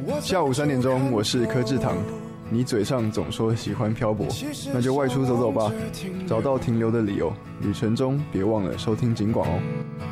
下午3点钟，我是柯志堂。你嘴上总说喜欢漂泊，那就外出走走吧，找到停留的理由。旅程中别忘了收听警广哦。